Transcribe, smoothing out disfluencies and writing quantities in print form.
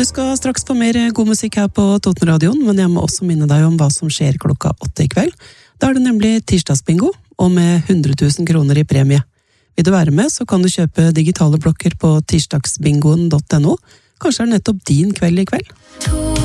Du skal straks få mer god musikk her på Totenradioen, men jeg må også minne deg om hva som skjer klokka 8 i kveld. Da er det nemlig tirsdagsbingo, og med 100 000 kroner i premie. Vil du være med, så kan du kjøpe digitale blokker på tirsdagsbingoen.no. Kanskje er det nettopp din kveld i kveld?